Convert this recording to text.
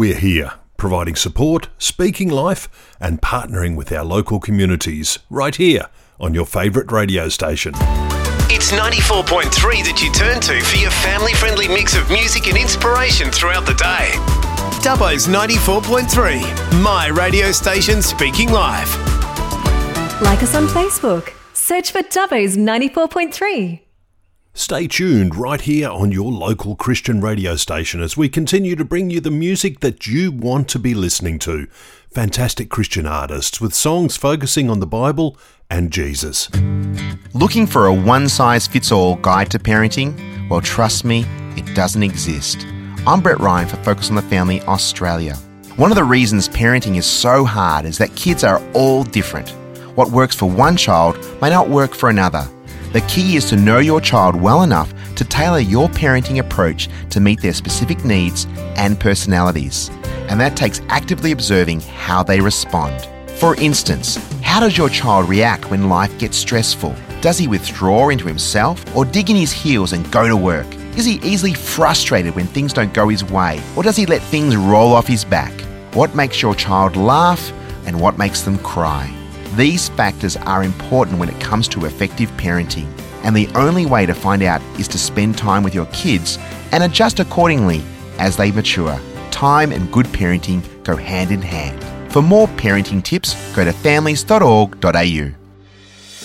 We're here, providing support, speaking life, and partnering with our local communities, right here on your favourite radio station. It's 94.3 that you turn to for your family-friendly mix of music and inspiration throughout the day. Dubbo's 94.3, my radio station speaking live. Like us on Facebook. Search for Dubbo's 94.3. Stay tuned right here on your local Christian radio station as we continue to bring you the music that you want to be listening to. Fantastic Christian artists with songs focusing on the Bible and Jesus. Looking for a one-size-fits-all guide to parenting? Well, trust me, it doesn't exist. I'm Brett Ryan for Focus on the Family Australia. One of the reasons parenting is so hard is that kids are all different. What works for one child may not work for another. The key is to know your child well enough to tailor your parenting approach to meet their specific needs and personalities. And that takes actively observing how they respond. For instance, how does your child react when life gets stressful? Does he withdraw into himself or dig in his heels and go to work? Is he easily frustrated when things don't go his way, or does he let things roll off his back? What makes your child laugh and what makes them cry? These factors are important when it comes to effective parenting, and the only way to find out is to spend time with your kids and adjust accordingly as they mature. Time and good parenting go hand in hand. For more parenting tips, go to families.org.au.